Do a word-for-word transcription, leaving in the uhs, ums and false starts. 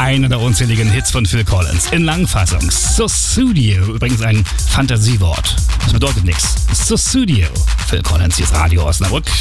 einer der unzähligen Hits von Phil Collins in Langfassung. Sussudio, übrigens ein Fantasiewort. Das bedeutet nichts. Sussudio. Phil Collins, hier ist Radio Osnabrück.